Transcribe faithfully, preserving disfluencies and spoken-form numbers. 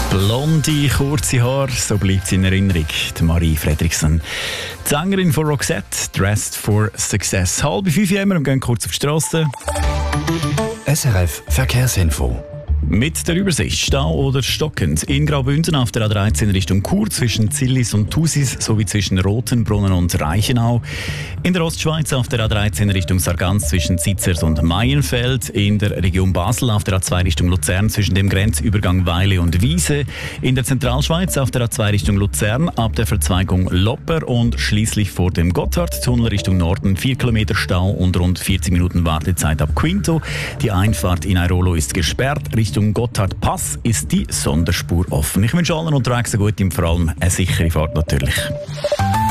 Blonde, kurze Haare, so bleibt sie in Erinnerung. Die Marie Fredriksson. Die Sängerin von Roxette, Dressed for Success. Halb fünf Uhr, wir gehen kurz auf die Strasse. S R F Verkehrsinfo. Mit der Übersicht Stau oder stockend in Graubünden auf der A dreizehn Richtung Chur zwischen Zillis und Thusis sowie zwischen Rotenbrunnen und Reichenau. In der Ostschweiz auf der A dreizehn Richtung Sargans zwischen Zitzers und Maienfeld. In der Region Basel auf der A zwei Richtung Luzern zwischen dem Grenzübergang Weile und Wiese. In der Zentralschweiz auf der A zwei Richtung Luzern ab der Verzweigung Lopper und schließlich vor dem Gotthardtunnel Richtung Norden vier Kilometer Stau und rund vierzig Minuten Wartezeit ab Quinto. Die Einfahrt in Airolo ist gesperrt. Richtung Gotthardpass ist die Sonderspur offen. Ich wünsche allen unterwegs eine gute und vor allem eine sichere Fahrt natürlich.